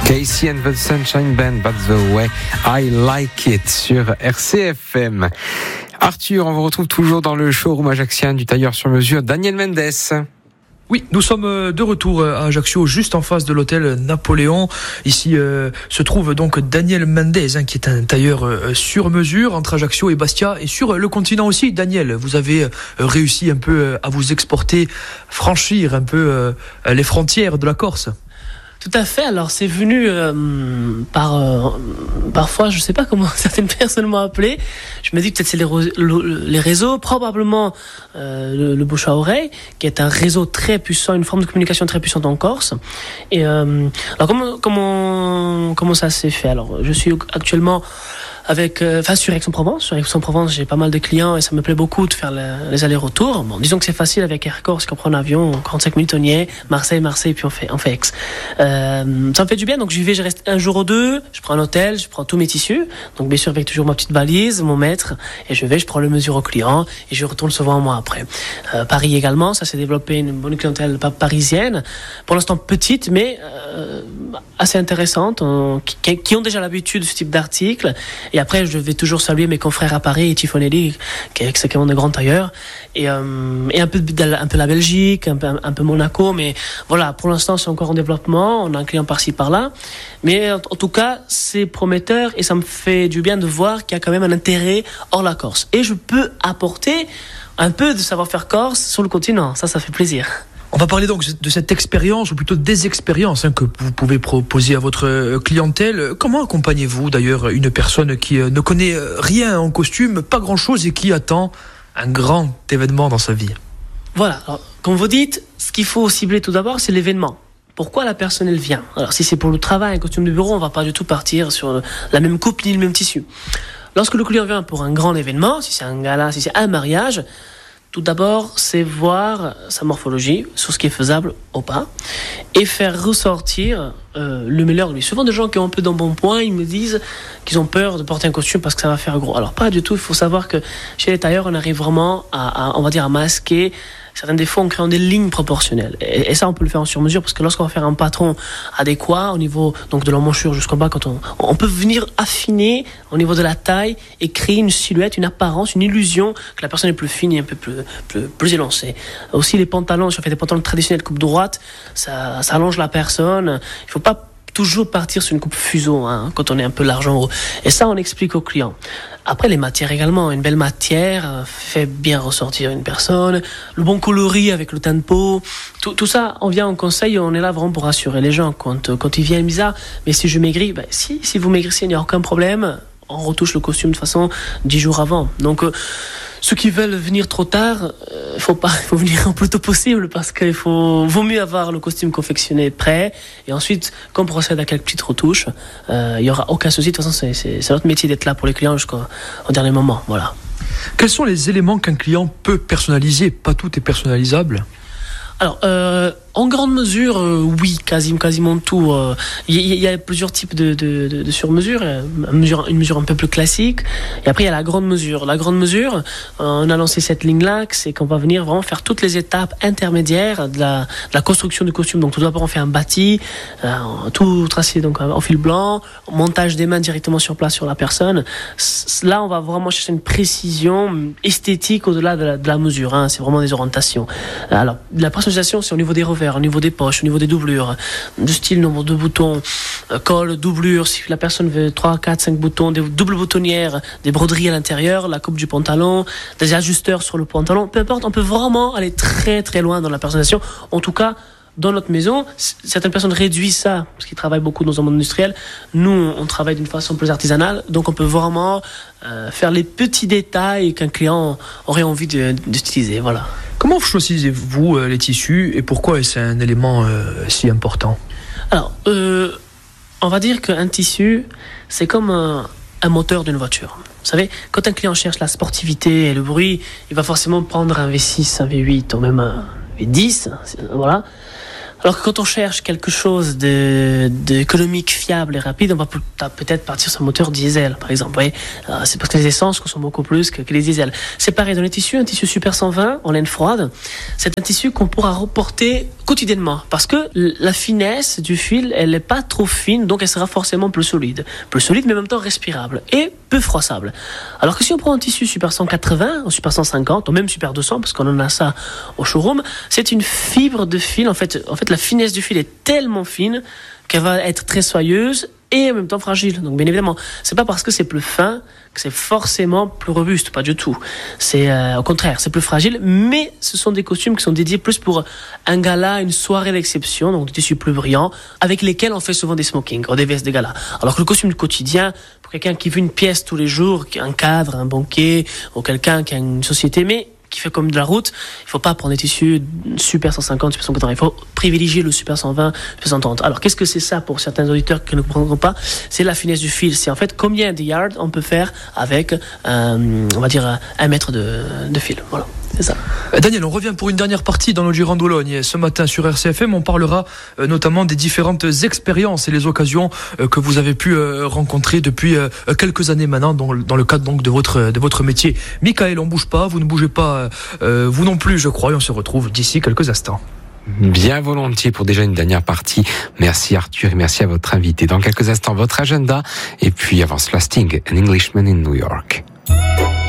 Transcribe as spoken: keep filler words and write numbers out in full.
Casey and the Sunshine Band, that's the way I like it sur R C F M. Arthur, on vous retrouve toujours dans le showroom ajaccien du tailleur sur mesure Daniel Mendes. Oui, nous sommes de retour à Ajaccio, juste en face de l'hôtel Napoléon. Ici euh, se trouve donc Daniel Mendes, hein, qui est un tailleur euh, sur mesure entre Ajaccio et Bastia. Et sur le continent aussi, Daniel, vous avez euh, réussi un peu euh, à vous exporter, franchir un peu euh, les frontières de la Corse. Tout à fait. Alors c'est venu euh, par euh, parfois, je sais pas comment certaines personnes m'ont appelé. Je me dis peut-être c'est les, re- les réseaux, probablement euh, le, le bouche à oreille, qui est un réseau très puissant, une forme de communication très puissante en Corse. Et euh, alors comment comment comment ça s'est fait? Alors je suis actuellement avec, euh, enfin sur Aix-en-Provence. Sur Aix-en-Provence, j'ai pas mal de clients et ça me plaît beaucoup de faire le, les allers-retours. Bon, disons que c'est facile avec Air Corse, qu'on prend un avion, quarante-cinq minutes on y est, Marseille, Marseille, puis on fait, on fait Aix. Euh, ça me fait du bien, donc j'y vais, je reste un jour ou deux, je prends un hôtel, je prends tous mes tissus, donc bien sûr avec toujours ma petite valise, mon mètre, et je vais, je prends le mesure au client et je retourne souvent un mois après. Euh, Paris également, ça s'est développé une bonne clientèle parisienne, pour l'instant petite, mais euh, assez intéressante, on, qui, qui ont déjà l'habitude de ce type d'article. Et après, je vais toujours saluer mes confrères à Paris et Tifonelli, qui est quand même des grands tailleurs, et, euh, et un peu un peu la Belgique, un peu un peu Monaco, mais voilà, pour l'instant c'est encore en développement. On a un client par-ci par-là, mais en, en tout cas c'est prometteur et ça me fait du bien de voir qu'il y a quand même un intérêt hors la Corse. Et je peux apporter un peu de savoir-faire corse sur le continent. Ça, ça fait plaisir. On va parler donc de cette expérience, ou plutôt des expériences hein, que vous pouvez proposer à votre clientèle. Comment accompagnez-vous d'ailleurs une personne qui ne connaît rien en costume, pas grand-chose, et qui attend un grand événement dans sa vie? Voilà, alors, comme vous dites, ce qu'il faut cibler tout d'abord, c'est l'événement. Pourquoi la personne elle vient? Alors si c'est pour le travail, un costume de bureau, on va pas du tout partir sur la même coupe ni le même tissu. Lorsque le client vient pour un grand événement, si c'est un gala, si c'est un mariage, tout d'abord, c'est voir sa morphologie, sur ce qui est faisable ou pas, et faire ressortir euh, le meilleur de lui. Souvent, des gens qui ont un peu d'embonpoint, ils me disent qu'ils ont peur de porter un costume parce que ça va faire gros. Alors, pas du tout. Il faut savoir que chez les tailleurs, on arrive vraiment à, à on va dire, à masquer certains défauts en créant des lignes proportionnelles. Et, et ça, on peut le faire en sur-mesure parce que lorsqu'on va faire un patron adéquat au niveau donc de l'emmanchure jusqu'en bas, quand on, on peut venir affiner au niveau de la taille et créer une silhouette, une apparence, une illusion que la personne est plus fine et un peu plus, plus, plus élancée. Aussi, les pantalons, si on fait des pantalons traditionnels coupe droite, ça, ça allonge la personne. Il faut pas toujours partir sur une coupe fuseau hein, quand on est un peu large en haut. Et ça, on explique aux clients. Après, les matières également. Une belle matière fait bien ressortir une personne. Le bon coloris avec le teint de peau. Tout, tout ça, on vient en conseil et on est là vraiment pour rassurer les gens. Quand, quand ils viennent, ils disent « Ah, mais si je maigris, ben, si, si vous maigrissez, il n'y a aucun problème. On retouche le costume de façon dix jours avant. » Donc, euh, ceux qui veulent venir trop tard, il euh, faut pas, il faut venir le plus tôt possible parce qu'il faut, vaut mieux avoir le costume confectionné prêt et ensuite, quand on procède à quelques petites retouches, il euh, y aura aucun souci. De toute façon, c'est, c'est, c'est notre métier d'être là pour les clients jusqu'au au dernier moment. Voilà. Quels sont les éléments qu'un client peut personnaliser? Pas tout est personnalisable. Alors, euh, en grande mesure, euh, oui, quasiment, quasiment tout. Il euh, y, y a plusieurs types de, de, de, de sur-mesure. Une mesure, une mesure un peu plus classique. Et après, il y a la grande mesure. La grande mesure, euh, on a lancé cette ligne-là, c'est qu'on va venir vraiment faire toutes les étapes intermédiaires de la, de la construction du costume. Donc, tout d'abord, on fait un bâti, euh, tout tracé donc en fil blanc, montage des mains directement sur place sur la personne. Là, on va vraiment chercher une précision esthétique au-delà de la, de la mesure. Hein. C'est vraiment des orientations. Alors, la personnalisation, c'est au niveau des revers, au niveau des poches, au niveau des doublures, du style, nombre de boutons, euh, col, doublure, si la personne veut trois, quatre, cinq boutons, des doubles boutonnières, des broderies à l'intérieur, la coupe du pantalon, des ajusteurs sur le pantalon, peu importe, on peut vraiment aller très très loin dans la personnalisation. En tout cas, dans notre maison, certaines personnes réduisent ça, parce qu'ils travaillent beaucoup dans un monde industriel. Nous, on travaille d'une façon plus artisanale, donc on peut vraiment euh, faire les petits détails qu'un client aurait envie de, d'utiliser, voilà. Comment choisissez-vous euh, les tissus et pourquoi est-ce un élément euh, si important? Alors, euh, on va dire qu'un tissu, c'est comme un, un moteur d'une voiture. Vous savez, quand un client cherche la sportivité et le bruit, il va forcément prendre un V six, un V huit ou même un V dix, voilà. Alors que quand on cherche quelque chose de, d'économique, fiable et rapide, on va peut-être partir sur un moteur diesel, par exemple. Vous voyez, c'est parce que les essences consomment beaucoup plus que, que les diesels. C'est pareil dans les tissus, un tissu Super cent vingt en laine froide, c'est un tissu qu'on pourra reporter quotidiennement parce que la finesse du fil, elle n'est pas trop fine, donc elle sera forcément plus solide. Plus solide, mais en même temps respirable et peu froissable. Alors que si on prend un tissu Super cent quatre-vingts, ou Super cent cinquante, ou même Super deux cents, parce qu'on en a ça au showroom, c'est une fibre de fil, en fait, en fait la finesse du fil est tellement fine qu'elle va être très soyeuse et en même temps fragile. Donc bien évidemment, c'est pas parce que c'est plus fin que c'est forcément plus robuste, pas du tout. C'est euh, au contraire, c'est plus fragile, mais ce sont des costumes qui sont dédiés plus pour un gala, une soirée d'exception, donc des tissus plus brillants, avec lesquels on fait souvent des smokings, ou des vestes de gala. Alors que le costume du quotidien, pour quelqu'un qui veut une pièce tous les jours, un cadre, un banquet, ou quelqu'un qui a une société, mais qui fait comme de la route, il ne faut pas prendre des tissus Super cent cinquante, Super cent quatre-vingts, il faut privilégier le Super cent vingt, Super cent trente. Alors qu'est-ce que c'est ça pour certains auditeurs qui ne comprendront pas? C'est la finesse du fil, c'est en fait combien de yards on peut faire avec, euh, on va dire, un mètre de, de fil. Voilà. C'est ça. Daniel, on revient pour une dernière partie dans nos Gironde-Bologne. Ce matin sur R C F M, on parlera euh, notamment des différentes expériences et les occasions euh, que vous avez pu euh, rencontrer depuis euh, quelques années maintenant dans, dans le cadre donc de votre de votre métier. Michael, on bouge pas, vous ne bougez pas, euh, vous non plus, je crois, et on se retrouve d'ici quelques instants. Bien volontiers pour déjà une dernière partie. Merci Arthur et merci à votre invité. Dans quelques instants, votre agenda et puis avant cela, Sting, An Englishman in New York.